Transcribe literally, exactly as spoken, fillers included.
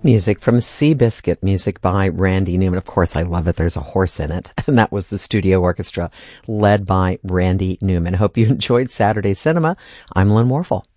Music from Seabiscuit, music by Randy Newman. Of course, I love it. There's a horse in it. And that was the studio orchestra led by Randy Newman. Hope you enjoyed Saturday Cinema. I'm Lynn Warfel.